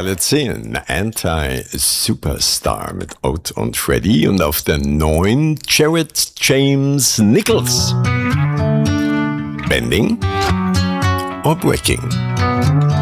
alle 10. Anti-Superstar mit Out und Freddy und auf der 9 Jared James Nichols. Bending or Breaking?